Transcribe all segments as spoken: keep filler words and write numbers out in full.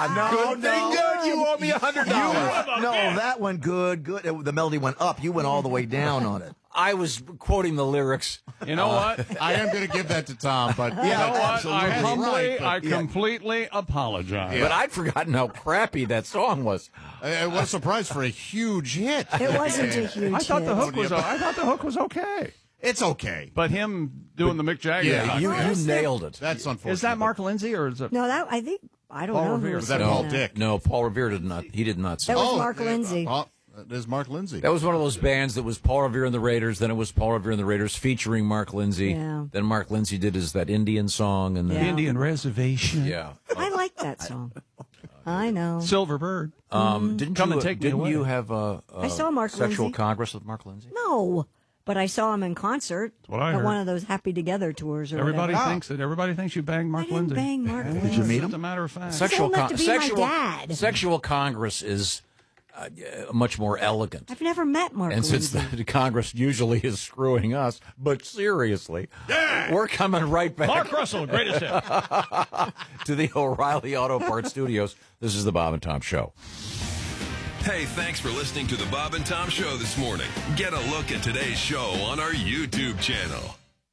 no, good no. thing good. You owe me a hundred dollars. No, that one good, good. It- the melody went up. You went all the way down on it. I was quoting the lyrics. You know what? I am going to give that to Tom, but You know what? I absolutely humbly, right, but- I yeah. completely apologize. But I'd forgotten how crappy that song was. I was surprised for a huge hit. It wasn't a huge I thought the hit. hook was. I thought the hook was okay. It's okay. But him doing the Mick Jagger. Yeah, thing- You, Well, you that's nailed it. That's unfortunate. is that Mark Lindsay or is it? No, that I think I don't Paul know. Revere. Who Was that sang Paul that. Dick? No, Paul Revere did not. He did not sing. That was Oh, Mark uh, Lindsay. uh, There's Mark Lindsay. That was one of those bands that was Paul Revere and the Raiders. Then it was Paul Revere and the Raiders featuring Mark Lindsay. Yeah. Then Mark Lindsay did his that Indian song, and then Yeah. Indian Reservation. yeah. I like that song. I know. Silver Bird. Um, didn't Come you, and take me didn't away. you have a, a I saw Mark sexual Lindsay. congress with Mark Lindsay? No, but I saw him in concert what I at heard. one of those Happy Together tours. Or Everybody whatever. thinks that. Everybody thinks you banged I Mark didn't Lindsay. bang Mark Did you Lindsay. meet As him? a matter of fact. Sexual old enough to be my sexual dad. sexual congress is uh, much more elegant. I've never met Mark And since Lindsay. the, the Congress usually is screwing us, but seriously, we're coming right back Mark Russell, greatest hit. to the O'Reilly Auto Parts Studios. This is the Bob and Tom Show. Hey, thanks for listening to the Bob and Tom Show this morning. Get a look at today's show on our YouTube channel.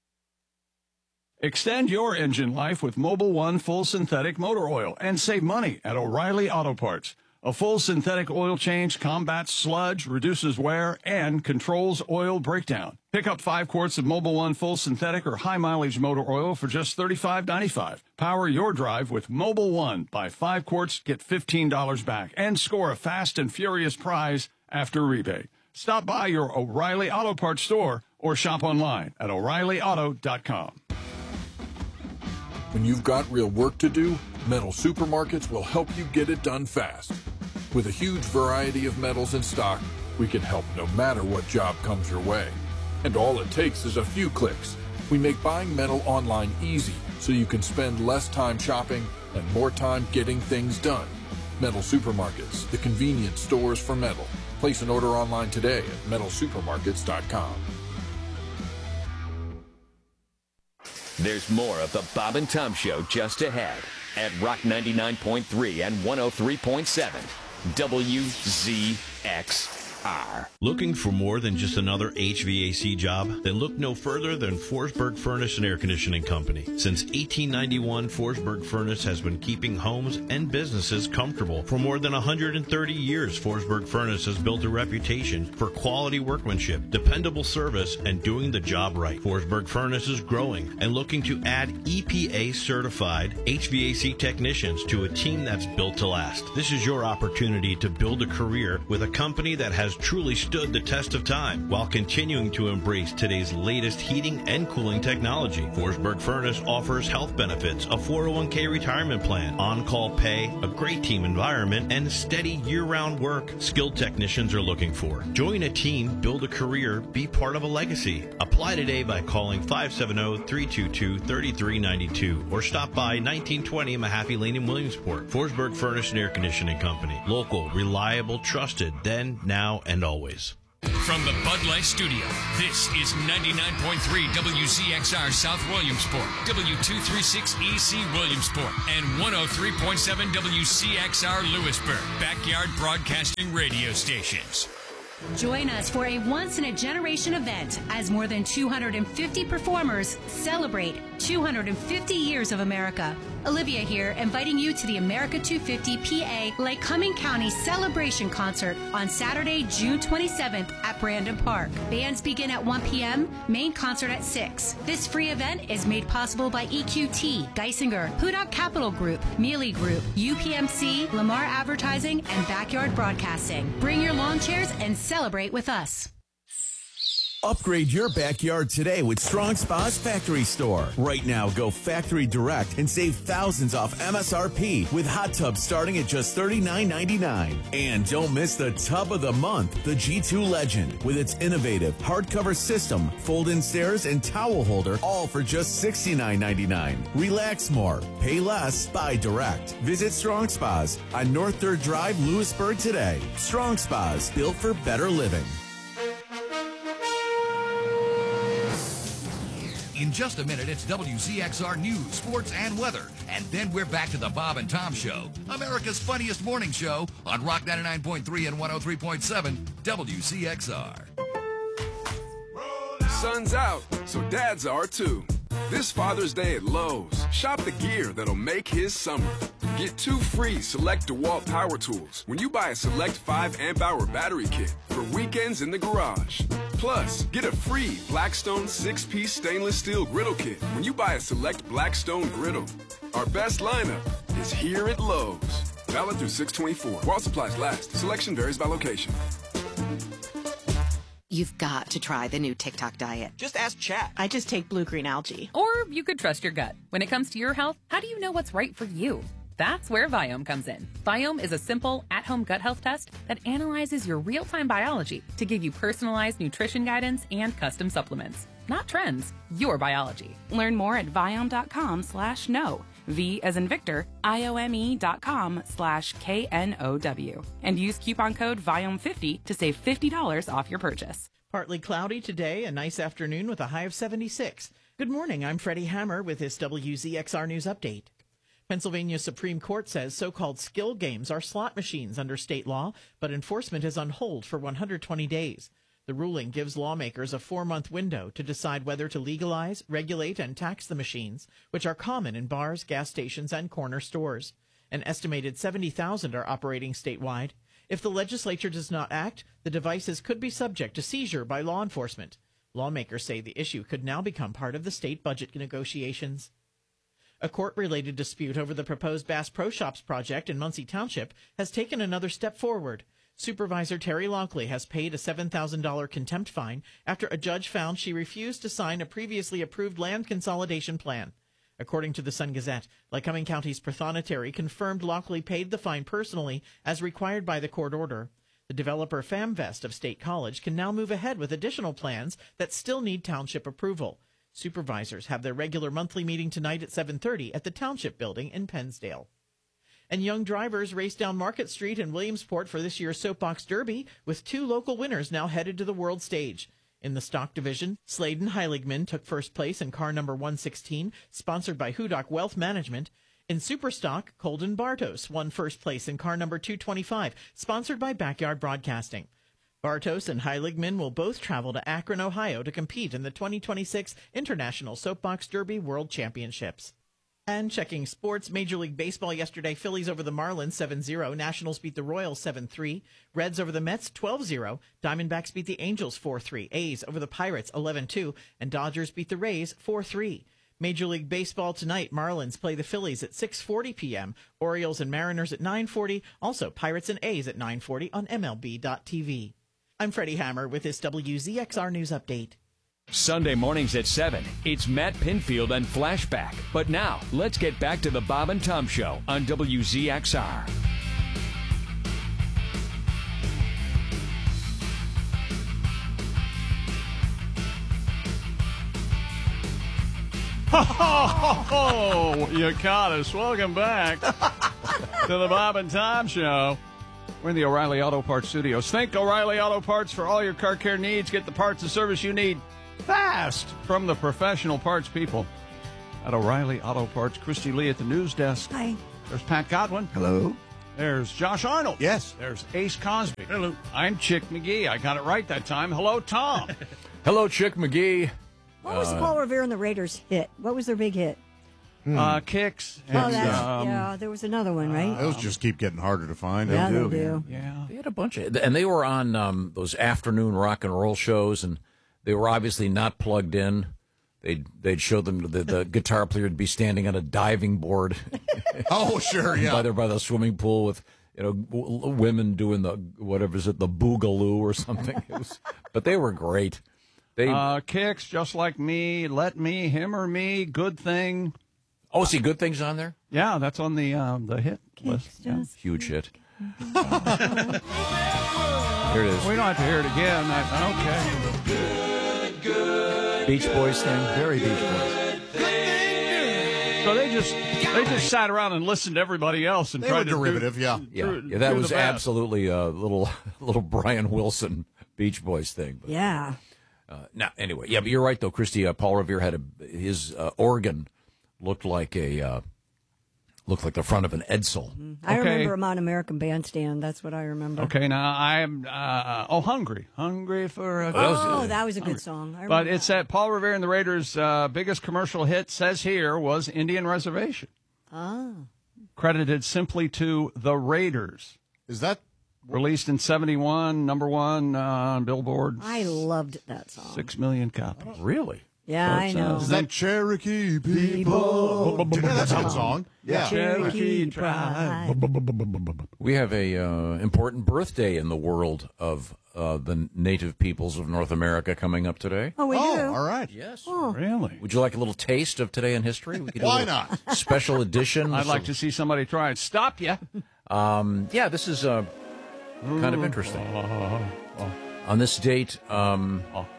Extend your engine life with Mobil One Full Synthetic Motor Oil and save money at O'Reilly Auto Parts. A full synthetic oil change combats sludge, reduces wear, and controls oil breakdown. Pick up five quarts of Mobil One Full Synthetic or High Mileage Motor Oil for just thirty-five ninety-five. Power your drive with Mobil One. Buy five quarts, get fifteen dollars back, and score a fast and furious prize after rebate. Stop by your O'Reilly Auto Parts store or shop online at O'Reilly Auto dot com. When you've got real work to do, Metal Supermarkets will help you get it done fast. With a huge variety of metals in stock, we can help no matter what job comes your way. And all it takes is a few clicks. We make buying metal online easy, so you can spend less time shopping and more time getting things done. Metal Supermarkets, the convenience stores for metal. Place an order online today at metal supermarkets dot com. There's more of the Bob and Tom Show just ahead at Rock ninety-nine point three and one oh three point seven W Z X R. Looking for more than just another H V A C job? Then look no further than Forsberg Furnace and Air Conditioning Company. Since eighteen ninety-one, Forsberg Furnace has been keeping homes and businesses comfortable. For more than one hundred thirty years, Forsberg Furnace has built a reputation for quality workmanship, dependable service, and doing the job right. Forsberg Furnace is growing and looking to add E P A-certified H V A C technicians to a team that's built to last. This is your opportunity to build a career with a company that has truly stood the test of time while continuing to embrace today's latest heating and cooling technology. Forsberg Furnace offers health benefits, a four oh one k retirement plan, on-call pay, a great team environment, and steady year-round work skilled technicians are looking for. Join a team, build a career, be part of a legacy. Apply today by calling five seven zero, three two two, three three nine two or stop by nineteen twenty Mahaffey Lane in Williamsport. Forsberg Furnace and Air Conditioning Company. Local, reliable, trusted, then, now, and always. From the Bud Light Studio, this is ninety-nine point three W Z X R South Williamsport, W two thirty-six E C Williamsport, and one oh three point seven W C X R Lewisburg, backyard broadcasting radio stations. Join us for a once-in-a-generation event as more than two hundred fifty performers celebrate two hundred fifty years of America. Olivia here, inviting you to the America two fifty P A Lake Cumming County Celebration Concert on Saturday, June twenty-seventh at Brandon Park. Bands begin at one p.m., main concert at six. This free event is made possible by E Q T, Geisinger, Hudak Capital Group, Mealy Group, U P M C, Lamar Advertising, and Backyard Broadcasting. Bring your lawn chairs and celebrate with us. Upgrade your backyard today with Strong Spa's Factory Store. Right now, go factory direct and save thousands off M S R P with hot tubs starting at just thirty-nine ninety-nine. And don't miss the tub of the month, the G two Legend, with its innovative hardcover system, fold-in stairs, and towel holder, all for just sixty-nine ninety-nine. Relax more, pay less, buy direct. Visit Strong Spas on North third Drive, Lewisburg today. Strong Spas, built for better living. In just a minute, it's W Z X R News, Sports, and Weather. And then we're back to the Bob and Tom Show, America's funniest morning show on Rock ninety-nine point three and one oh three point seven W Z X R. Sun's out, so dads are too. This Father's Day at Lowe's, shop the gear that'll make his summer. Get two free Select DeWalt power tools when you buy a Select five amp hour battery kit for weekends in the garage. Plus, get a free Blackstone six piece stainless steel griddle kit when you buy a Select Blackstone griddle. Our best lineup is here at Lowe's. Valid through six twenty-four. While supplies last. Selection varies by location. You've got to try the new TikTok diet. Just ask Chat. I just take blue-green algae. Or you could trust your gut. When it comes to your health, how do you know what's right for you? That's where Viome comes in. Viome is a simple, at-home gut health test that analyzes your real-time biology to give you personalized nutrition guidance and custom supplements. Not trends, your biology. Learn more at Viome.com slash no. V as in Victor, I-O-M-E dot com slash K N O W. And use coupon code Viome fifty to save fifty dollars off your purchase. Partly cloudy today, a nice afternoon with a high of seventy-six. Good morning, I'm Freddie Hammer with this W Z X R News Update. Pennsylvania Supreme Court says so-called skill games are slot machines under state law, but enforcement is on hold for one hundred twenty days. The ruling gives lawmakers a four-month window to decide whether to legalize, regulate, and tax the machines, which are common in bars, gas stations, and corner stores. An estimated seventy thousand are operating statewide. If the legislature does not act, the devices could be subject to seizure by law enforcement. Lawmakers say the issue could now become part of the state budget negotiations. A court-related dispute over the proposed Bass Pro Shops project in Muncie Township has taken another step forward. Supervisor Terry Lonkley has paid a seven thousand dollars contempt fine after a judge found she refused to sign a previously approved land consolidation plan. According to the Sun-Gazette, Lycoming County's Prothonotary confirmed Lonkley paid the fine personally as required by the court order. The developer FamVest of State College can now move ahead with additional plans that still need township approval. Supervisors have their regular monthly meeting tonight at seven thirty at the Township Building in Pennsdale. And young drivers race down Market Street in Williamsport for this year's Soapbox Derby, with two local winners now headed to the world stage. In the stock division, Sladen Heiligman took first place in car number one sixteen, sponsored by Hudock Wealth Management. In Superstock, Colden Bartos won first place in car number two twenty-five, sponsored by Backyard Broadcasting. Bartos and Heiligman will both travel to Akron, Ohio to compete in the twenty twenty-six International Soapbox Derby World Championships. And checking sports, Major League Baseball yesterday, Phillies over the Marlins seven zero, Nationals beat the Royals seven three, Reds over the Mets twelve zero, Diamondbacks beat the Angels four three, A's over the Pirates eleven two, and Dodgers beat the Rays four three. Major League Baseball tonight, Marlins play the Phillies at six forty p.m., Orioles and Mariners at nine forty, also Pirates and A's at nine forty on M L B dot T V. I'm Freddie Hammer with this W Z X R News Update. Sunday mornings at seven, it's Matt Pinfield and Flashback. But now, let's get back to the Bob and Tom Show on W Z X R. Ho, ho, ho, ho, you caught us. Welcome back to the Bob and Tom Show. We're in the O'Reilly Auto Parts studios. Think O'Reilly Auto Parts for all your car care needs. Get the parts and service you need fast from the professional parts people at O'Reilly Auto Parts. Christy Lee at the news desk. Hi. There's Pat Godwin. Hello. There's Josh Arnold. Yes. There's Ace Cosby. Hello. I'm Chick McGee. I got it right that time. Hello, Tom. Hello, Chick McGee. What was Uh, Paul Revere and the Raiders hit? What was their big hit? Uh, kicks. Oh, And, that's, um, yeah, there was another one, right? Those just keep getting harder to find. Yeah, they do. Yeah. They had a bunch of, and they were on um, those afternoon rock and roll shows, and they were obviously not plugged in. They'd, they'd show them, the, the guitar player would be standing on a diving board. Oh, sure, yeah. by, the, by the swimming pool with, you know, w- women doing the, whatever is it, the boogaloo or something. It was, but they were great. They uh, kicks, just like me, let me, him or me, good thing. Oh, see, good things on there? Yeah, that's on the uh, the hit list. Yeah. Huge hit. Here it is. We don't have to hear it again. I, okay. Good, good. Beach Boys thing. Very Beach Boys. So they just they just sat around and listened to everybody else and They tried were to derivative, do, yeah. Yeah, do- yeah that do was the best. absolutely a little little Brian Wilson Beach Boys thing. But, Yeah. Uh, now, anyway, yeah, but you're right though, Christy. Uh, Paul Revere had a his uh, organ looked like a uh, looked like the front of an Edsel. I Okay. remember him on American Bandstand. That's what I remember. Okay, now I'm uh, oh hungry, hungry for a. Oh, that was a good song. I remember But it's at Paul Revere and the Raiders' uh, biggest commercial hit, says here, was Indian Reservation, Ah. credited simply to the Raiders. Is that released in seventy-one, number one uh, on Billboard? I loved that song. Six million copies. Really? Yeah, I know. Is that Cherokee people? Yeah, that's a good song. Yeah. Cherokee pride. We have a uh, important birthday in the world of uh, the native peoples of North America coming up today. Oh, we do. all right. Yes. Oh. Really? Would you like a little taste of today in history? We could do a Why little not? Special edition. I'd like to see somebody try it. Stop you. Um, yeah, this is uh, kind of interesting. On this date, um,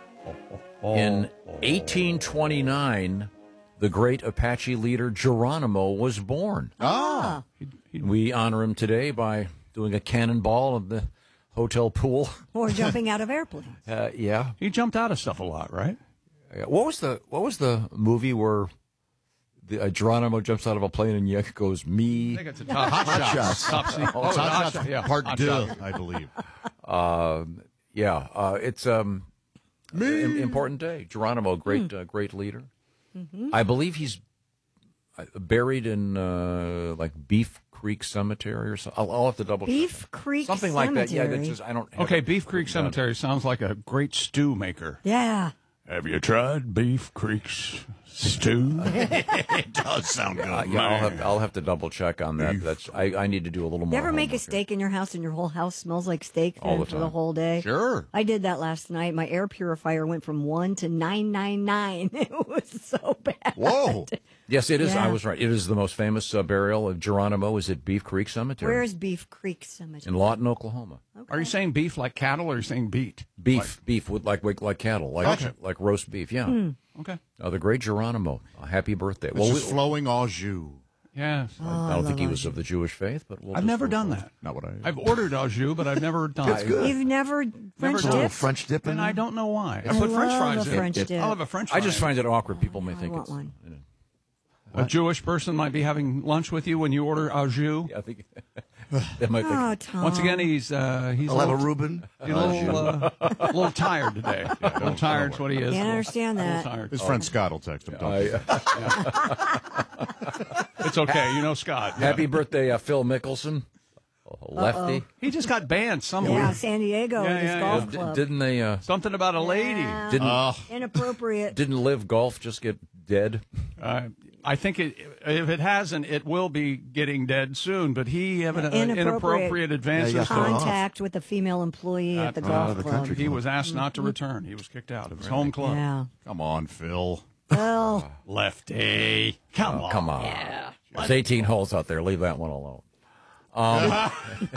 in eighteen twenty-nine, the great Apache leader Geronimo was born. Ah. We honor him today by doing a cannonball of the hotel pool. Or jumping out of airplanes. Uh, yeah. He jumped out of stuff a lot, right? Yeah. What was the What was the movie where the uh, Geronimo jumps out of a plane and Yuck goes me? I think it's a top Hot Shots. Shots. Top Secret. Oh, Oh, it's Hot Hot Shots Shots, yeah. Part Hot two, Shots. I believe. Um, yeah, uh, it's um, an important day. Geronimo, great, uh, great leader. Mm-hmm. I believe he's uh, buried in uh, like Beef Creek Cemetery or something. I'll, I'll have to double Beef check. Creek something like that. Yeah, Cemetery. that's just I don't. have Okay, it Beef Creek written down. Cemetery sounds like a great stew maker. Yeah. Have you tried Beef Creek's stew? It does sound good. Uh, yeah, I'll have, I'll have to double check on that. That's I, I need to do a little more. You ever make a homework steak in your house and your whole house smells like steak All then the for the time. whole day? Sure. I did that last night. My air purifier went from one to nine nine nine. It was so bad. Whoa. Yes, it is. Yeah. I was right. It is the most famous uh, burial of Geronimo. Is at Beef Creek Cemetery Where is Beef Creek Cemetery? in Lawton, Oklahoma. Are you saying beef like cattle or are you saying beet? Beef, beef with like like, like cattle, like Gotcha. like roast beef. Yeah. Hmm. Okay. Uh, the great Geronimo. Uh, happy birthday. It's Well, just we, flowing au jus. Yes. I don't think he was of the Jewish faith, but we'll I've just never go done for it. that. Not what I. I've ordered au jus, but I've never done It's it. good. You've never French done A little dipped? French dip in And there. I don't know why. I, I put French love fries a in. French dip. I'll have a French fry. I just find it awkward. People may I think want it's one. you know, A Jewish person might be having lunch with you when you order au jus. I think they might think. Oh, Tom. Once again, he's uh, he's I'll a have a little, Reuben. he's a little, uh, a little tired today. A little tired is what he is. Can't A little- understand a little that. tired. His friend Scott will text him. Don't you? It's okay. You know Scott. Yeah. Happy birthday, uh, Phil Mickelson, a lefty. He just got banned somewhere. Yeah, San Diego, Yeah, his yeah, golf yeah. D- club. didn't they? Uh, Something about a lady. Yeah. didn't Uh, Inappropriate. didn't live golf just get dead? Uh, I think it, if it hasn't, it will be getting dead soon. But he had an Inappropriate. inappropriate advances. Yeah, yeah. to- Contact with a female employee at the Uh, golf the club. country He was asked not to return. He was kicked out of his home club. Yeah. Come on, Phil. Well, Lefty. Come Oh, on. come on. There's eighteen holes out there. Leave that one alone. Um,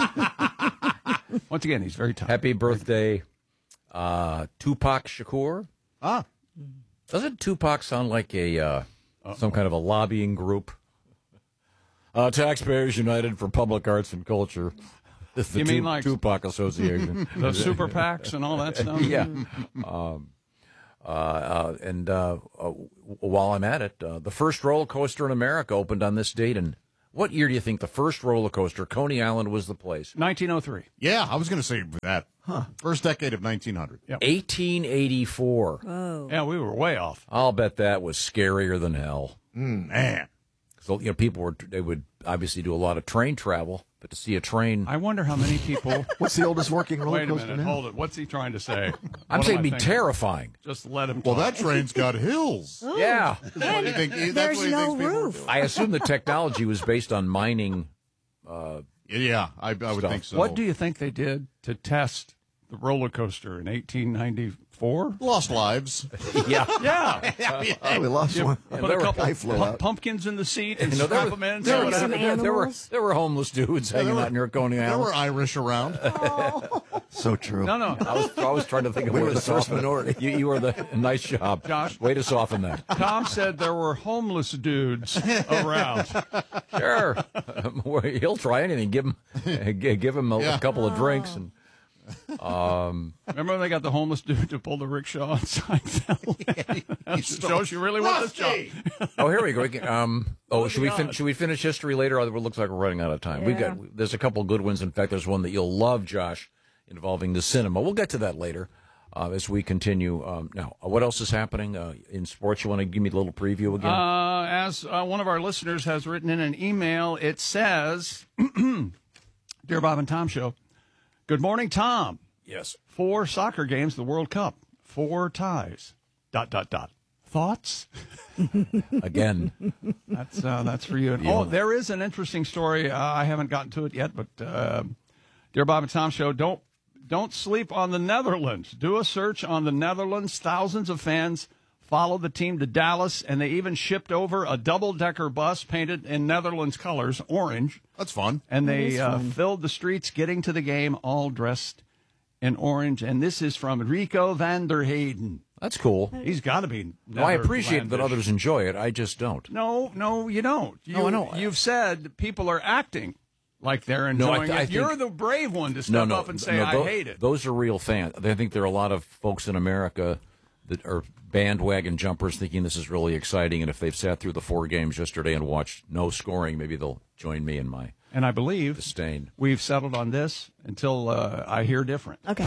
Once again, he's very tired. happy birthday, uh, Tupac Shakur. Ah. Doesn't Tupac sound like a uh, some kind of a lobbying group? Uh, Taxpayers United for Public Arts and Culture. It's the You mean Tu- like- Tupac Association? The super PACs and all that stuff. Yeah. Um, uh, uh, and uh, uh, while I'm at it, uh, the first roller coaster in America opened on this date. And what year do you think the first roller coaster? Coney Island was the place. nineteen oh three. Yeah, I was going to say that. First decade of nineteen hundred. Yep. eighteen eighty-four. oh. Yeah, we were way off. I'll bet that was scarier than hell. Man. So you know, people were they would obviously do a lot of train travel, but to see a train, I wonder how many people. What's the oldest working roller Wait a coaster minute. now? Hold it. What's he trying to say? I'm What saying am it'd I be thinking? terrifying. Just let him. Well, talk. that train's got hills. Yeah, That's what you think- that's There's what he no thinks people roof. are doing. I assume the technology was based on mining. Uh, Yeah, I, I would Stuff. think so. What do you think they did to test the roller coaster in eighteen ninety-four? Lost lives. yeah, Yeah. Oh, we lost You one. put a couple I flew pu- out. pumpkins in the seat and You know, there strap were- them in. there, were, Maybe some there, there were animals? there were homeless dudes hanging were- out near Coney There Island. were Irish around. So true. No, no. I was I was trying to think of We a way were to the first soften it. minority. You, you were the nice job, Josh. Way to soften that. Tom said there were homeless dudes around. Sure, He'll try anything. Give him give him a, Yeah. a couple of drinks and Um, Remember when they got the homeless dude to pull the rickshaw on Seinfeld? Shows you really want this job. oh, here we go. We can- Um, oh, should we fin- should we finish history later? Or it looks like we're running out of time. We've Yeah. got there's a couple good ones. In fact, there's one that you'll love, Josh, involving the cinema. We'll get to that later uh, as we continue. Um, now, uh, what else is happening uh, in sports? You want to give me a little preview again? Uh, as uh, one of our listeners has written in an email, it says, "Dear Bob and Tom Show, good morning, Tom. Yes. Four soccer games, the World Cup, four ties. Dot dot dot. Thoughts? Again. That's uh, that's for you. And, Yeah. oh, there is an interesting story. Uh, I haven't gotten to it yet, but uh, Dear Bob and Tom Show, don't don't sleep on the Netherlands. Do a search on the Netherlands. Thousands of fans followed the team to Dallas, and they even shipped over a double-decker bus painted in Netherlands colors, orange. That's fun. And That they is uh, fun. filled the streets getting to the game all dressed in orange. And this is from Rico van der Heyden. That's cool. He's got to be. No, I appreciate that Netherlandish. others enjoy it. I just don't. No, no, you don't. You, No, I know. You've said people are acting like they're No, I enjoying th- I it. think- You're the brave one to step no, no, up and say, no, I tho- hate it. Those are real fans. I think there are a lot of folks in America that are bandwagon jumpers thinking this is really exciting, and if they've sat through the four games yesterday and watched no scoring, maybe they'll join me in my And I believe disdain. we've settled on this until uh, I hear different. Okay.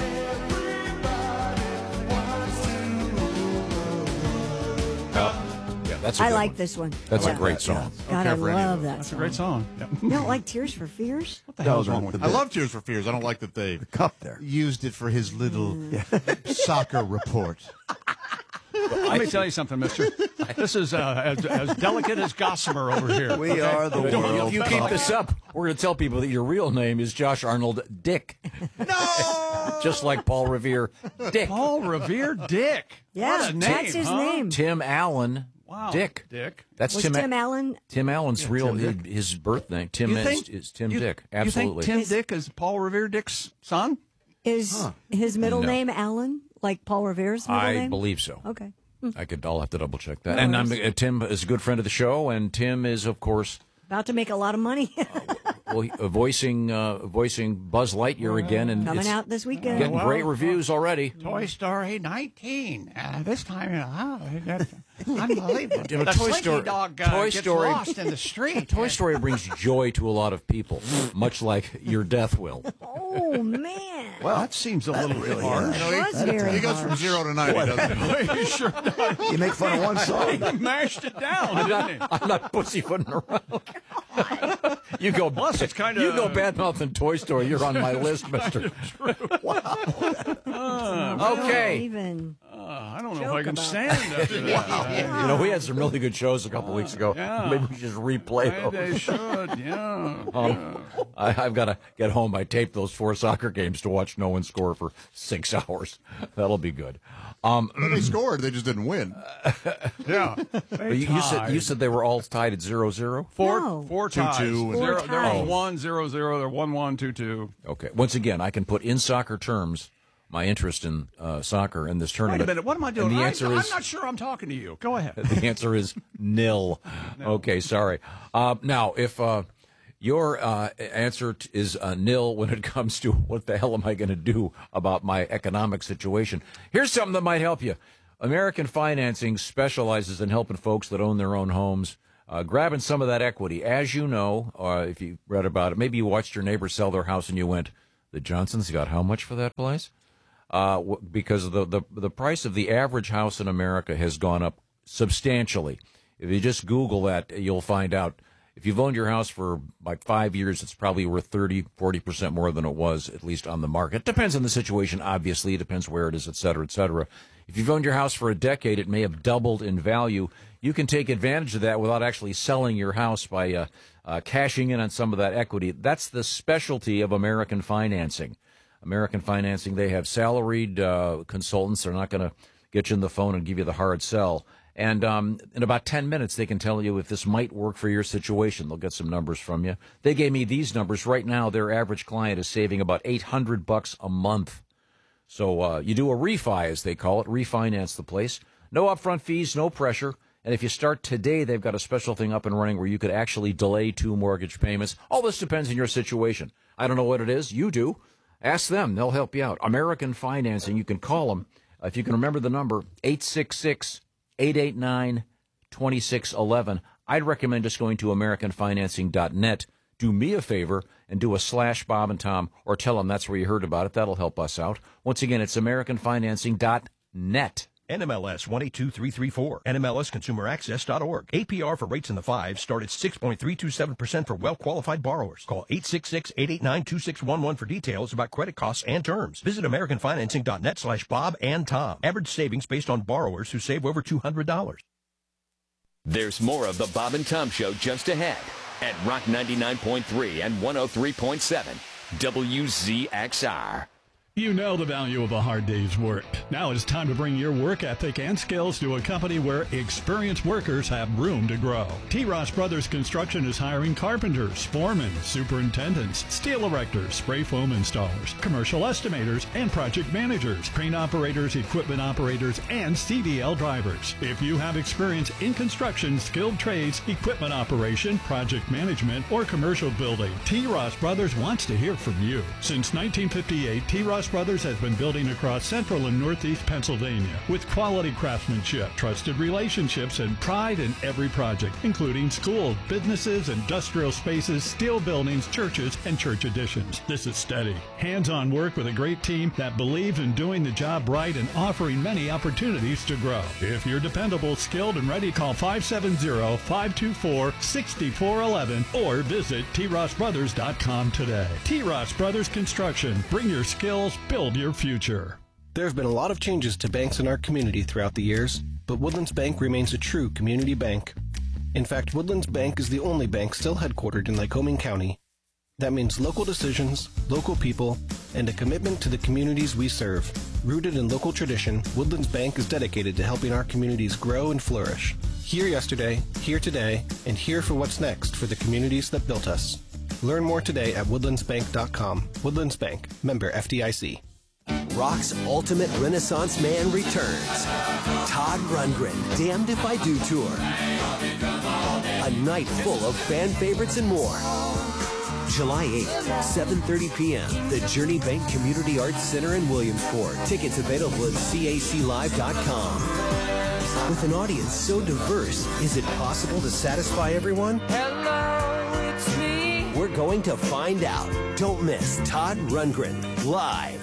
Yeah, that's a I good like one. this one. That's Yeah. a great song. God, I love that That's song. a great song. You don't like Tears for Fears? What the hell is wrong with I that? love Tears for Fears. I don't like that they cup there used it for his little soccer report. Let me tell you something, mister. This is uh, as, as delicate as gossamer over here. We okay? are the If world. you keep this up, we're going to tell people that your real name is Josh Arnold Dick. No! Just like Paul Revere Dick. Paul Revere Dick. Yeah, What a name, that's his huh? name. Tim Allen Wow. Dick. Dick. That's Was Tim, Tim Allen? Tim Allen's Yeah, real Tim Dick. his birth name. Tim You is, think- is Tim you- Dick. Absolutely. You think Tim Dick is Paul Revere Dick's son? Is his middle No. name Allen, like Paul Revere's middle I name? believe so. Okay. I could. I'll have to double check that. No and I'm, worries. uh, Tim is a good friend of the show, and Tim is, of course, About to make a lot of money. well, he- uh, voicing uh, voicing Buzz Lightyear again, and Coming it's out this weekend. getting Well, great reviews already. Toy Story nineteen. Uh, this time, uh, that's unbelievable. You know, the Toy Slinky Story- dog uh, Toy gets Story- lost in the street. Toy Story brings joy to a lot of people, much like your death will. Oh, man. Well, that seems a little really harsh. is. It was very He goes from harsh. zero to ninety, doesn't he? He sure does. You make fun of one song. He mashed it down, I'm didn't not, I'm not pussyfooting around. You go, Plus, it's kinda- you go bad mouthing Toy Story. You're on my list, Mister. Okay. Even. he? Uh, I don't know if Joke I can about stand after that. You know, we had some really good shows a couple weeks ago. Yeah. Maybe we should just replay Maybe those. they should, yeah. Um, I, I've got to get home. I taped those four soccer games to watch no one score for six hours. That'll be good. Um, Well, they scored. They just didn't win. Yeah. but you, you said you said they were all tied at zero zero. Four, No. four Two, ties. two, and- Zero, Four there was ties. one, zero, zero. There one, one, two, two. Okay. Once again, I can put in soccer terms my interest in uh, soccer in this Wait tournament. a minute. What am I doing? And the I- answer I'm is not sure I'm talking to you. Go ahead. the answer is nil. Okay, sorry. Uh, now, if uh, your uh, answer t- is uh, nil when it comes to what the hell am I going to do about my economic situation, here's something that might help you. American Financing specializes in helping folks that own their own homes, uh, grabbing some of that equity. As you know, uh, if you read about it, maybe you watched your neighbor sell their house and you went, the Johnsons got how much for that place? Uh, w- because the, the the price of the average house in America has gone up substantially. If you just Google that, you'll find out. If you've owned your house for like five years, it's probably worth thirty, forty percent more than it was, at least on the market. Depends on the situation, obviously. It depends where it is, et cetera, et cetera. If you've owned your house for a decade, it may have doubled in value. You can take advantage of that without actually selling your house by uh, uh, cashing in on some of that equity. That's the specialty of American Financing. American Financing, they have salaried uh, consultants. They're not going to get you on the phone and give you the hard sell. And um, in about ten minutes, they can tell you if this might work for your situation. They'll get some numbers from you. They gave me these numbers. Right now, their average client is saving about eight hundred bucks a month. So uh, you do a refi, as they call it, refinance the place. No upfront fees, no pressure. And if you start today, they've got a special thing up and running where you could actually delay two mortgage payments. All this depends on your situation. I don't know what it is. You do. Ask them. They'll help you out. American Financing. You can call them. Uh, if you can remember the number, eight six six, eight eight nine, two six one one. I'd recommend just going to american financing dot net. Do me a favor and do a slash Bob and Tom, or tell them that's where you heard about it. That'll help us out. Once again, it's american financing dot net. N M L S one eight two three three four, N M L S consumer access dot org. A P R for rates in the fives start at six point three two seven percent for well-qualified borrowers. Call eight six six, eight eight nine, two six one one for details about credit costs and terms. Visit american financing dot net slash Bob and Tom. Average savings based on borrowers who save over two hundred dollars. There's more of the Bob and Tom Show just ahead at Rock ninety-nine point three and one oh three point seven W Z X R. You know the value of a hard day's work. Now it's time to bring your work ethic and skills to a company where experienced workers have room to grow. T. Ross Brothers Construction is hiring carpenters, foremen, superintendents, steel erectors, spray foam installers, commercial estimators, and project managers, crane operators, equipment operators, and C D L drivers. If you have experience in construction, skilled trades, equipment operation, project management, or commercial building, T. Ross Brothers wants to hear from you. Since nineteen fifty-eight, T. Ross Brothers has been building across central and northeast Pennsylvania with quality craftsmanship, trusted relationships, and pride in every project, including schools, businesses, industrial spaces, steel buildings, churches, and church additions. This is steady, hands-on work with a great team that believes in doing the job right and offering many opportunities to grow. If you're dependable, skilled, and ready, call five seven zero, five two four, six four one one or visit T Ross Brothers dot com today. T. Ross Brothers Construction. Bring your skills, build your future. There have been a lot of changes to banks in our community throughout the years, but Woodlands Bank remains a true community bank. In fact, Woodlands Bank is the only bank still headquartered in Lycoming County. That means local decisions, local people, and a commitment to the communities we serve. Rooted in local tradition, Woodlands Bank is dedicated to helping our communities grow and flourish. Here yesterday, here today, and here for what's next for the communities that built us. Learn more today at woodlands bank dot com. Woodlands Bank, member F D I C. Rock's ultimate Renaissance man returns. Todd Rundgren, Damned If I Do Tour. A night full of fan favorites and more. July eighth, seven thirty p.m., the Journey Bank Community Arts Center in Williamsport. Tickets available at C A C live dot com. With an audience so diverse, is it possible to satisfy everyone? Hello, it's me. We're going to find out. Don't miss Todd Rundgren live.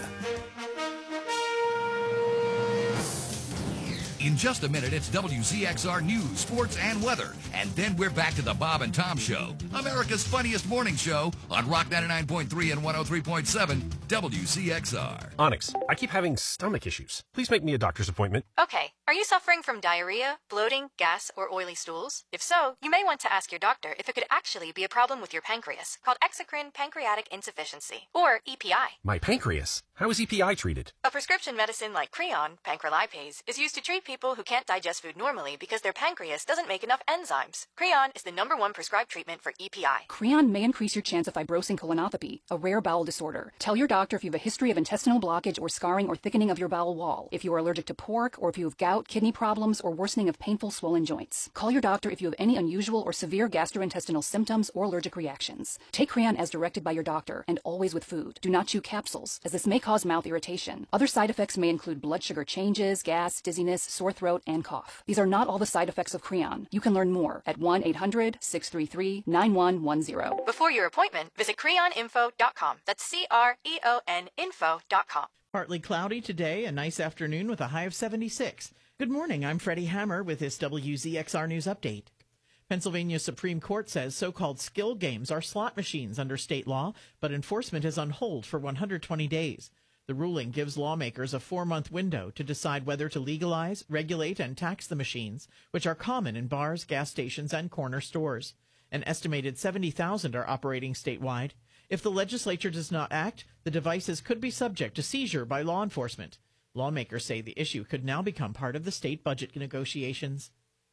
In just a minute, it's W Z X R News, Sports, and Weather. And then we're back to the Bob and Tom Show, America's funniest morning show on Rock ninety-nine point three and one oh three point seven W Z X R. Onyx, I keep having stomach issues. Please make me a doctor's appointment. Okay. Are you suffering from diarrhea, bloating, gas, or oily stools? If so, you may want to ask your doctor if it could actually be a problem with your pancreas, called exocrine pancreatic insufficiency, or E P I. My pancreas? How is E P I treated? A prescription medicine like Creon, pancrelipase, is used to treat people who can't digest food normally because their pancreas doesn't make enough enzymes. Creon is the number one prescribed treatment for E P I. Creon may increase your chance of fibrosing colonopathy, a rare bowel disorder. Tell your doctor if you have a history of intestinal blockage or scarring or thickening of your bowel wall, if you are allergic to pork, or if you have gout, kidney problems, or worsening of painful swollen joints. Call your doctor if you have any unusual or severe gastrointestinal symptoms or allergic reactions. Take Creon as directed by your doctor, and always with food. Do not chew capsules, as this may cause mouth irritation. Other side effects may include blood sugar changes, gas, dizziness, sore throat, and cough. These are not all the side effects of Creon. You can learn more at one eight hundred, six three three, nine one one zero. Before your appointment, visit creon info dot com. That's C R E O N info dot com. Partly cloudy today, a nice afternoon with a high of seventy-six. Good morning, I'm Freddie Hammer with this W Z X R News Update. Pennsylvania Supreme Court says so-called skill games are slot machines under state law, but enforcement is on hold for one hundred twenty days. The ruling gives lawmakers a four-month window to decide whether to legalize, regulate, and tax the machines, which are common in bars, gas stations, and corner stores. An estimated seventy thousand are operating statewide. If the legislature does not act, the devices could be subject to seizure by law enforcement. Lawmakers say the issue could now become part of the state budget negotiations.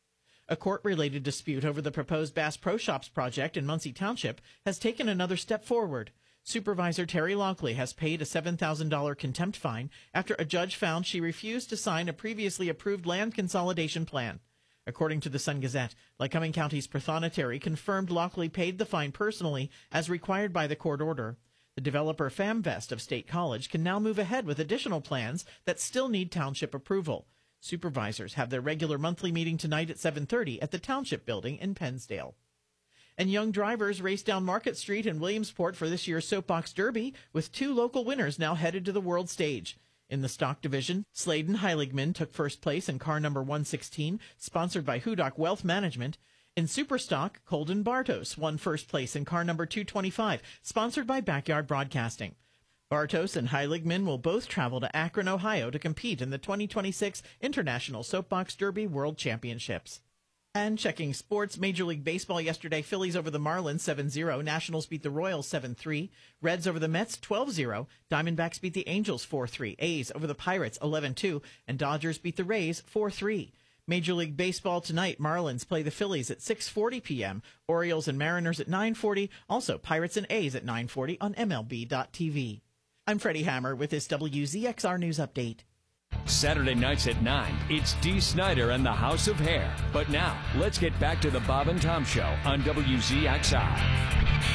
A court-related dispute over the proposed Bass Pro Shops project in Muncie Township has taken another step forward. Supervisor Terry Lonkley has paid a seven thousand dollars contempt fine after a judge found she refused to sign a previously approved land consolidation plan. According to the Sun-Gazette, Lycoming County's Prathana Terry confirmed Lonkley paid the fine personally as required by the court order. The developer FamVest of State College can now move ahead with additional plans that still need township approval. Supervisors have their regular monthly meeting tonight at seven thirty at the Township Building in Pennsdale. And young drivers race down Market Street in Williamsport for this year's Soapbox Derby, with two local winners now headed to the world stage. In the stock division, Sladen Heiligman took first place in car number one sixteen, sponsored by Hudak Wealth Management. In Superstock, Colden Bartos won first place in car number two twenty-five, sponsored by Backyard Broadcasting. Bartos and Heiligman will both travel to Akron, Ohio to compete in the twenty twenty-six International Soapbox Derby World Championships. And checking sports, Major League Baseball yesterday, Phillies over the Marlins seven zero, Nationals beat the Royals seven three, Reds over the Mets twelve zero, Diamondbacks beat the Angels four three, A's over the Pirates eleven two, and Dodgers beat the Rays four three. Major League Baseball tonight, Marlins play the Phillies at six forty p.m., Orioles and Mariners at nine forty, also Pirates and A's at nine forty on M L B dot T V. I'm Freddie Hammer with this W Z X R News Update. Saturday nights at nine, it's Dee Snider and the House of Hair. But now, let's get back to the Bob and Tom Show on W Z X R.